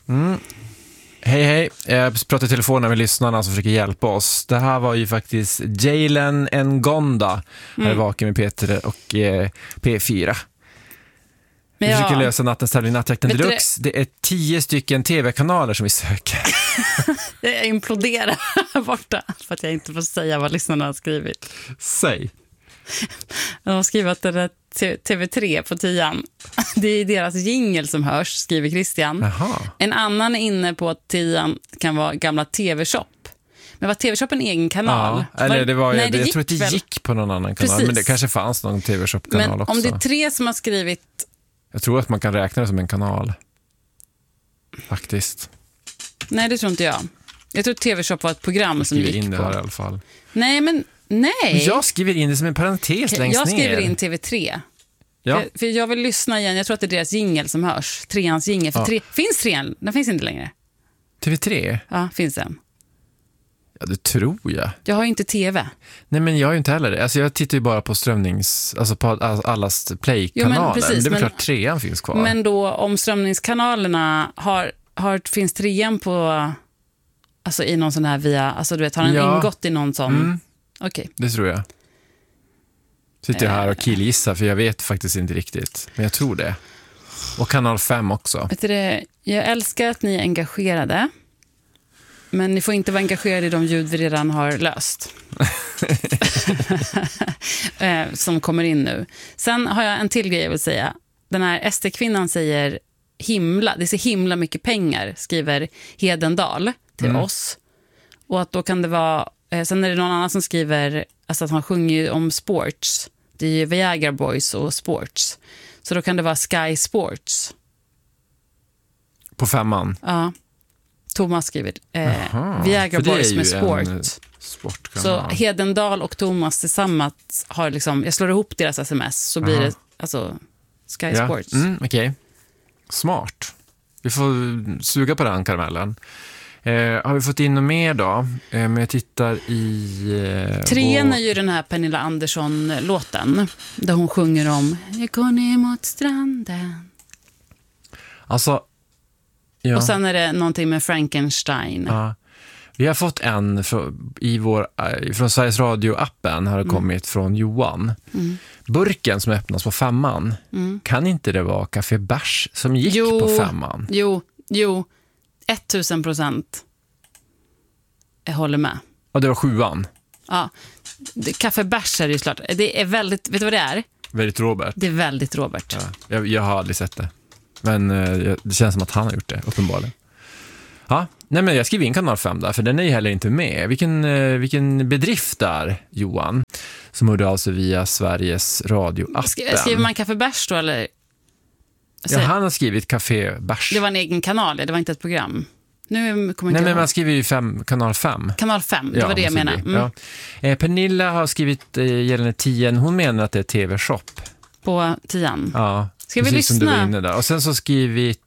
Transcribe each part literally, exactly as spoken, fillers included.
Mm. Hej hej, jag pratar i telefonen med lyssnarna som försöker hjälpa oss. Det här var ju faktiskt Jalen Ngonda här mm. vaken med Peter och eh, P fyra. Vi ja. försöker lösa nattens tävling Nattjakten Deluxe. Det... det är tio stycken tv-kanaler som vi söker. Jag imploderar borta för att jag inte får säga vad lyssnarna har skrivit. Säg. De har skrivit att det är T V tre på tian. Det är deras jingle som hörs, skriver Christian. Aha. En annan är inne på att tian kan vara gamla T V-shop. Men var T V-shop en egen kanal? Ja, eller det var ju, Nej, det jag gick tror att det väl... gick på någon annan kanal. Precis. Men det kanske fanns någon T V-shop-kanal men också. Om det är tre som har skrivit... Jag tror att man kan räkna det som en kanal. Faktiskt. Nej, det tror inte jag. Jag tror att T V-shop var ett program som gick in det på... här i alla fall. Nej, men nej. Jag skriver in det som en parentes längst ner. Jag skriver in T V tre. Ja. För, för jag vill lyssna igen. Jag tror att det är deras jingle som hörs. Treans jingle. För ja. tre... Finns trean? Den finns inte längre. T V tre? Ja, finns den. Ja, det tror jag. Jag har ju inte tv. Nej, men jag har ju inte heller det. Alltså, jag tittar ju bara på strömnings... Alltså på allas play-kanaler. Jo, men precis, det är väl men, klart trean finns kvar. Men då, om strömningskanalerna har, har, finns trean på... Alltså i någon sån här via... Alltså du vet, har den ja. ingått i någon sån... Mm. Okej. Okay. Det tror jag. Sitter jag här och killgissar, för jag vet faktiskt inte riktigt. Men jag tror det. Och kanal fem också. Vet du det, jag älskar att ni är engagerade. Men ni får inte vara engagerade i de ljud vi redan har löst. Som kommer in nu. Sen har jag en till grej jag vill säga. Den här S D-kvinnan säger himla. Det är så himla mycket pengar, skriver Hedendal till mm. oss. Och att då kan det vara... Sen är det någon annan som skriver alltså att han sjunger om sports. Det är ju Viagra Boys och sports. Så då kan det vara Sky Sports. På femman? Ja. Thomas skriver eh, Viagra Boys med sport. Så Hedendal och Thomas tillsammans har liksom, jag slår ihop deras sms så blir Aha. det alltså Sky ja. Sports. Mm, okej. Okay. Smart. Vi får suga på den karamellen. Eh, har vi fått in något mer då? Eh, men jag tittar i... Eh, Trean är ju den här Pernilla Andersson-låten där hon sjunger om jag går ner mot stranden. Alltså... Ja. Och sen är det någonting med Frankenstein. Ja. Vi har fått en från, i vår, från Sveriges Radio-appen har det mm. kommit från Johan. Mm. Burken som öppnas på femman. Mm. Kan inte det vara Café Bärs som gick jo, på femman? Jo, jo. Tusen procent. Jag håller med. Och det var sjuan? Ja. Café Bärs är det ju klart. Det är väldigt, vet du vad det är? Väldigt Robert. Det är väldigt Robert. Ja. Jag, jag har aldrig sett det. Men eh, det känns som att han har gjort det, uppenbarligen. Ja, nej men jag skriver in kanal fem där, för den är ju heller inte med. Vilken, eh, vilken bedrift där, Johan, som hörde av sig via Sveriges Radio-appen. Skriver man Café Bärs då, eller? Ja, han har skrivit Café Bärs. Det var en egen kanal, det var inte ett program. Nu kommer nej, inte men man skriver ju fem, kanal fem. Kanal fem, det ja, var det jag menade. Mm. Ja. Eh, Pernilla har skrivit eh, gällande tian, hon menar att det är T V-shop. På tian? Ja. Ska vi lyssna? Som du var inne där. Och sen så skrivit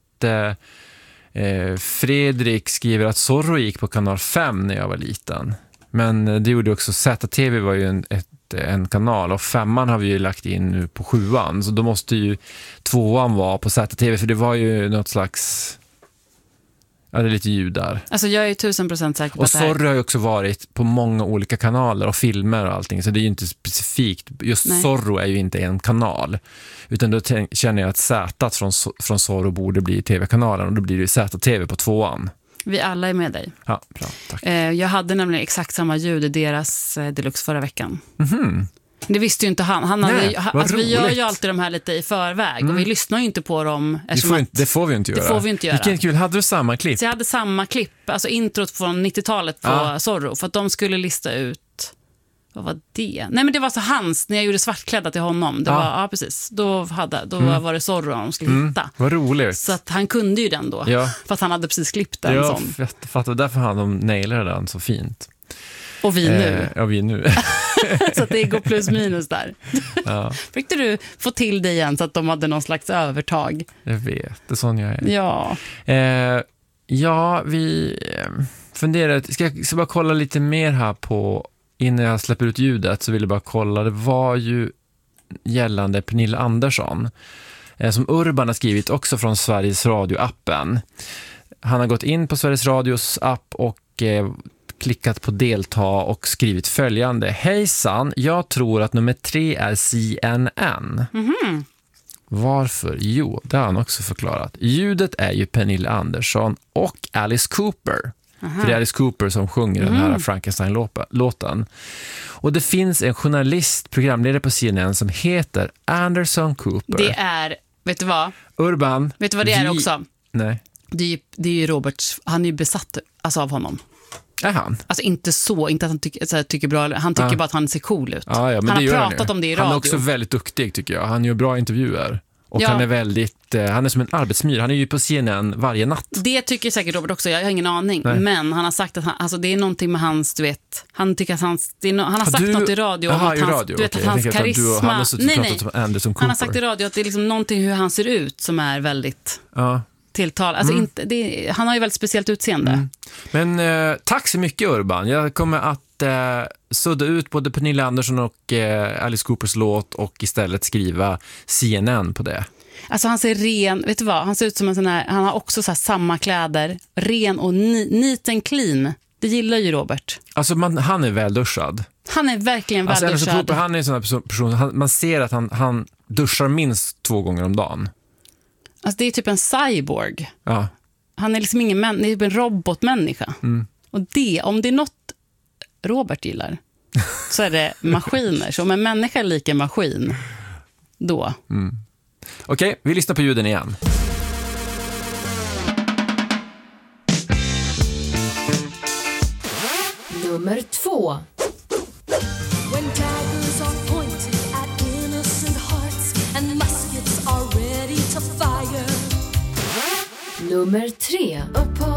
eh, Fredrik skriver att Zorro gick på kanal fem när jag var liten. Men det gjorde också Z T V var ju en, ett, en kanal och femman har vi ju lagt in nu på sjuan. Så då måste ju tvåan vara på Z T V för det var ju något slags... Ja, det är lite ljud där. Alltså jag är ju tusen procent säker på och att det här... Zorro har ju också varit på många olika kanaler och filmer och allting. Så det är ju inte specifikt. Just Nej. Zorro är ju inte en kanal. Utan då tänk, känner jag att Z från, från Zorro borde bli tv-kanalen. Och då blir det ju Z T V på tvåan. Vi alla är med dig. Ja, bra. Tack. Eh, jag hade nämligen exakt samma ljud i deras eh, Deluxe förra veckan. Mhm. Det visste ju inte han. han Nej, hade, han, alltså, vi gör ju alltid de här lite i förväg mm. och vi lyssnar ju inte på dem. Det får, inte, det får vi inte göra. Det får vi inte göra. Vilken kul, hade du samma klipp? Så jag hade samma klipp, alltså introt från nittiotalet på ja. Zorro, för att de skulle lista ut, vad var det? Nej men det var så hans, när jag gjorde svartklädda till honom. Det ja. var, ja precis, då, hade, då mm. var det Zorro de skulle mm. hitta. Vad roligt. Så att han kunde ju den då, ja. för att han hade precis klippt den. Ja, sån. jag fattar, därför hade de nailat den så fint. Och vi nu. Eh, och vi nu. Så att det går plus minus där. Ja. Fick du få till det igen så att de hade någon slags övertag? Jag vet, det är sån jag är. Ja. Eh, ja, vi funderar. Ska jag ska bara kolla lite mer här på, innan jag släpper ut ljudet så vill jag bara kolla. Det var ju gällande Pernilla Andersson eh, som Urban har skrivit också från Sveriges Radio-appen. han har gått in på Sveriges Radios app och eh, klickat på delta och skrivit följande. Hejsan, jag tror att nummer tre är C N N. Mhm. Varför? Jo, det har han också förklarat. Ljudet är ju Pernilla Andersson och Alice Cooper. Aha. För det är Alice Cooper som sjunger mm. den här Frankenstein-låten. Och det finns en journalist, programledare på C N N som heter Anderson Cooper. Det är, vet du vad? Urban. Vet du vad det vi... är också? Nej. Det är ju, det är ju Roberts, han är ju besatt alltså, av honom. Är han? Alltså inte så, inte att han tycker, så här, tycker bra, han tycker ja. bara att han ser cool ut. Ja, ja, men han det har gör pratat han om det i radio. Han är också väldigt duktig tycker jag. Han gör bra intervjuer. Och ja. han är väldigt, eh, han är som en arbetsmyr. Han är ju på C N N varje natt. Det tycker säkert Robert också, jag har ingen aning. Nej. Men han har sagt att han, alltså det är någonting med hans, du vet, han tycker att hans, det är no, han har har sagt du, något i radio aha, om att i hans, radio. du vet Okay. att hans karisma, att du, han, har nej, nej. Anderson Cooper. Han har sagt i radio att det är liksom någonting hur han ser ut som är väldigt ja. tilltal. Alltså mm. inte, det, han har ju väldigt speciellt utseende. Mm. Men eh, tack så mycket Urban. Jag kommer att eh, sudda ut både Pernilla Andersson och eh, Alice Coopers låt och istället skriva C N N på det. Alltså han ser ren, vet du vad? Han ser ut som en sån här, han har också så här samma kläder, ren och ni, neat and clean. Det gillar ju Robert. Alltså man, han är välduschad. Han är verkligen alltså, välduschad. Cooper, han är en sån här person, person han, man ser att han, han duschar minst två gånger om dagen. Alltså det är typ en cyborg. Ja. Han är liksom ingen män, det är typ en robotmänniska. Mm. Och det, om det är något Robert gillar så är det maskiner. Så om en människa är lika maskin, då. Mm. Okej, okay, vi lyssnar på ljuden igen. Nummer två. When daggers are pointed at innocent hearts and muskets are ready to fire. Nummer tre.